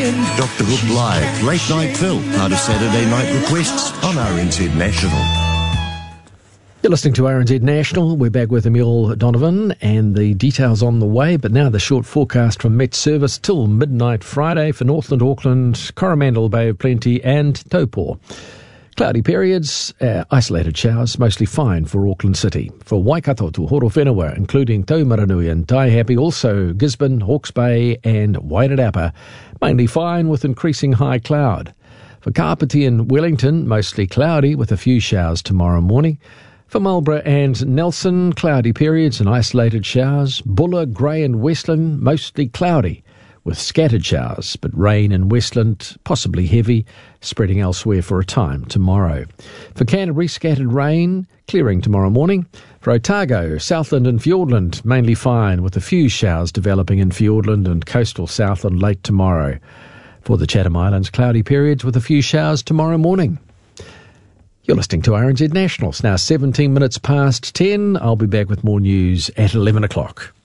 Dr. Hook Live, Late Night Phil, part of Saturday Night Requests on RNZ National. You're listening to RNZ National. We're back with Emile Donovan and the details on the way, but now the short forecast from Met Service till midnight Friday for Northland, Auckland, Coromandel, Bay of Plenty and Taupō. Cloudy periods, isolated showers, mostly fine for Auckland City. For Waikato to Horowhenua, including Taumaranui and Taihape, also Gisborne, Hawke's Bay and Wairarapa, mainly fine with increasing high cloud. For Kapiti and Wellington, mostly cloudy with a few showers tomorrow morning. For Marlborough and Nelson, cloudy periods and isolated showers. Buller, Grey and Westland, mostly cloudy with scattered showers, but rain in Westland, possibly heavy, spreading elsewhere for a time tomorrow. For Canterbury, scattered rain, clearing tomorrow morning. For Otago, Southland and Fiordland, mainly fine with a few showers developing in Fiordland and coastal Southland late tomorrow. For the Chatham Islands, cloudy periods with a few showers tomorrow morning. You're listening to RNZ National. It's now 17 minutes past 10. I'll be back with more news at 11 o'clock.